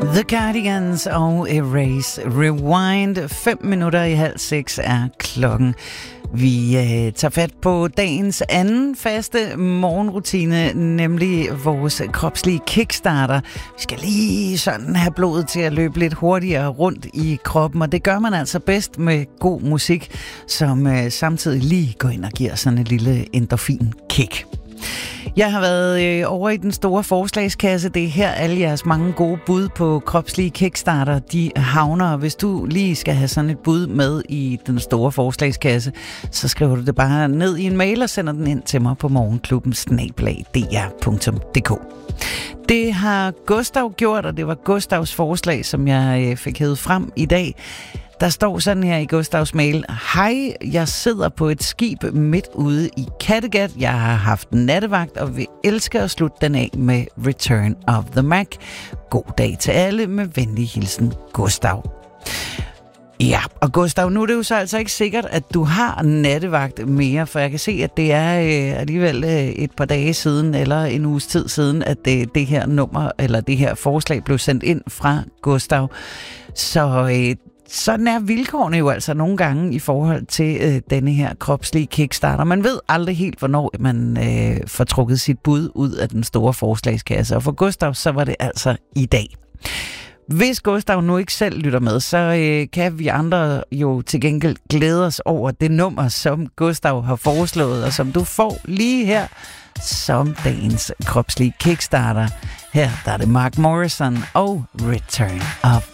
The Cardigans og Erase Rewind. 5:05 er klokken. Vi tager fat på dagens anden faste morgenrutine, nemlig vores kropslige kickstarter. Vi skal lige sådan have blodet til at løbe lidt hurtigere rundt i kroppen, og det gør man altså bedst med god musik, som samtidig lige går ind og giver sådan et lille endorfin-kick. Jeg har været over i den store forslagskasse. Det er her alle jeres mange gode bud på kropslige kickstarter, de havner. Hvis du lige skal have sådan et bud med i den store forslagskasse, så skriver du det bare ned i en mail og sender den ind til mig på morgenklubben@dr.dk. Det har Gustav gjort, og det var Gustavs forslag, som jeg fik hævet frem i dag. Der står sådan her i Gustavs mail: Hej, jeg sidder på et skib midt ude i Kattegat. Jeg har haft nattevagt og vil elske at slutte den af med Return of the Mac. God dag til alle, med venlig hilsen, Gustav. Ja, og Gustav, nu er det jo så altså ikke sikkert, at du har nattevagt mere, for jeg kan se, at det er alligevel et par dage siden, eller en uges tid siden, at det her nummer, eller det her forslag blev sendt ind fra Gustav. Så sådan er vilkårene jo altså nogle gange i forhold til denne her kropslige kickstarter. Man ved aldrig helt, hvornår man får trukket sit bud ud af den store forslagskasse. Og for Gustav, så var det altså i dag. Hvis Gustav nu ikke selv lytter med, så kan vi andre jo til gengæld glæde os over det nummer, som Gustav har foreslået, og som du får lige her som dagens kropslige kickstarter. Her der er det Mark Morrison og Return of